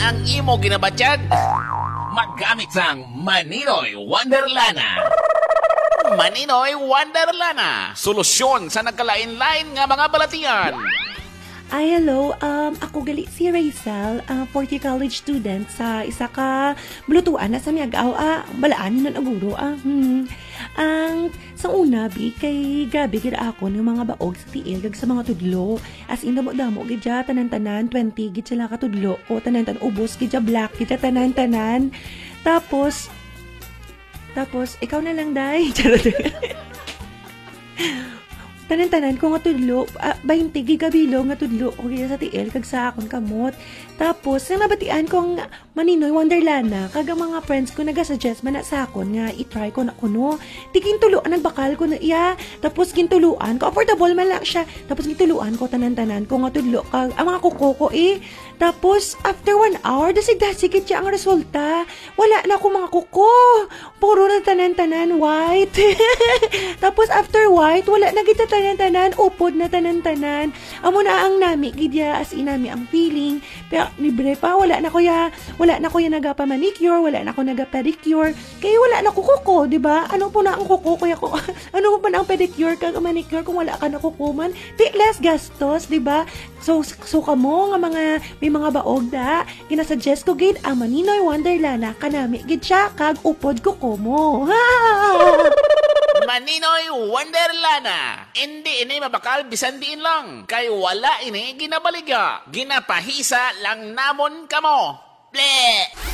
ang imo ginabatyag? Maggamit sang Maninoy Wonderlana. Maninoy Wonderlana. Solusyon sa nagkalain-lain nga mga balatian. Ay, hello. Ako gali si Rachel, 40 college student sa isa ka bulutuan na sa miyagaw. Balaan nun ang guro. Ang sa una, bi, kay grabe gira ako ng mga baog sa tiil kag sa mga tudlo. As in, damo-damo, gidya, tanan-tanan, 20, gid sila ka tudlo ko, tanan-tanan, ubos, gidya, black, gidya, tanan-tanan. Tapos, ikaw na lang, day. Charot. Tanan-tanan ko nga tudlo, 20 gigabilo nga tudlo o kaya sa tiil kag sa akong kamot. Tapos, ang nabatian kong Maninoy Wonderlana, kag ang mga friends ko nagasuggest man na sa akon nga i-try ko na kuno. Di gintuluan nagbakal ko na iya. Tapos gintuluan ko, affordable man lang siya. Tapos gintuluan ko tanan-tanan ko nga tudlo kag ang mga kuko ko Tapos, after 1 hour, dasig-dasigit siya ang resulta. Wala na ako mga kuko. Puro na tanan-tanan white. Tapos, after white, wala na kita tanan-tanan. Upod na tanan-tanan. Amo na ang nami, gidya, as inami ang feeling. Pero, libre pa, wala na ko ya nagapa-manicure, wala na ko nagapa-pedicure. Kaya wala na ko kuko, di ba? Ano po na ang kuko? Kaya ko, ano po na ang pedicure kag manicure kung wala ka na kukuman? Di less gastos, di ba? So kamo nga may mga baog da, ginasuggest ko gid ang Maninoy Wonderlana kanami gid siya kag upod ko mo. Maninoy Wonderlana. Hindi ini mabakal bisan diin lang. Kay wala ini ginabaliga. Ginapahisa lang namon kamo. Bleh!